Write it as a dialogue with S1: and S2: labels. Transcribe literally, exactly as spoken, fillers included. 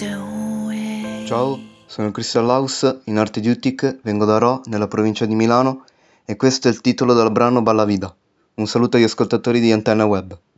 S1: Ciao, sono Christian Laus, in arte di Utic, vengo da Rho, nella provincia di Milano, e questo è il titolo del brano Balla Vida. Un saluto agli ascoltatori di Antenna Web.